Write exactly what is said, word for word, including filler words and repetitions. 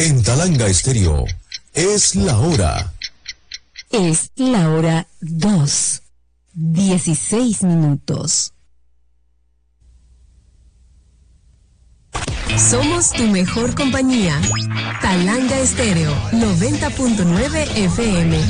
En Talanga Estéreo, es la hora. Es la hora dos, dieciséis minutos. Somos tu mejor compañía. Talanga Estéreo, noventa punto nueve F M.